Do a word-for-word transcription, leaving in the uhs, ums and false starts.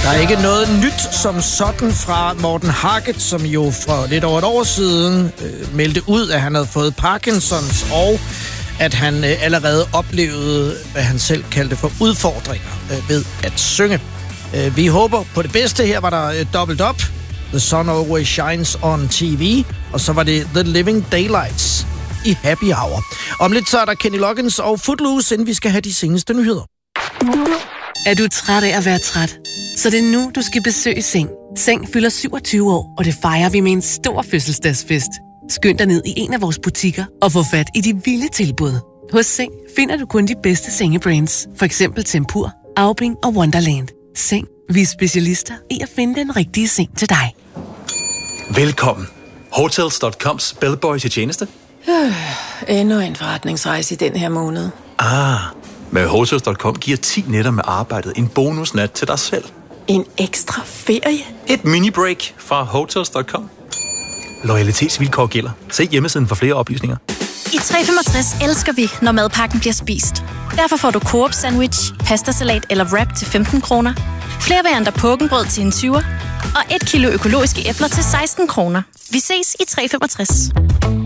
Der er ikke noget nyt som sådan fra Morten Harket, som jo for lidt over et år siden øh, meldte ud, at han havde fået Parkinsons, og at han øh, allerede oplevede, hvad han selv kaldte for udfordringer øh, ved at synge. Øh, vi håber på det bedste. Her var der øh, dobbelt op. The Sun Always Shines on T V. Og så var det The Living Daylights i Happy Hour. Om lidt så er der Kenny Loggins og Footloose, inden vi skal have de seneste nyheder. Er du træt af at være træt? Så det er nu, du skal besøge Seng. Seng fylder syvogtyve år, og det fejrer vi med en stor fødselsdagsfest. Skynd dig ned i en af vores butikker og få fat i de vilde tilbud. Hos Seng finder du kun de bedste sengebrands. For eksempel Tempur, Aubing og Wonderland. Seng. Vi er specialister i at finde den rigtige seng til dig. Velkommen. Hotels punktum coms bellboy til tjeneste. Øh, endnu en forretningsrejse i den her måned. Ah, med Hotels punktum com giver ti nætter med arbejdet en bonusnat til dig selv. En ekstra ferie? Et mini-break fra Hotels punktum com. Loyalitetsvilkår gælder. Se hjemmesiden for flere oplysninger. I tre femogtres elsker vi, når madpakken bliver spist. Derfor får du Coop sandwich, pastasalat eller wrap til femten kroner, flere varianter pukkenbrød til en tyver og et kilo økologiske æbler til seksten kroner. Vi ses i tre femogtres.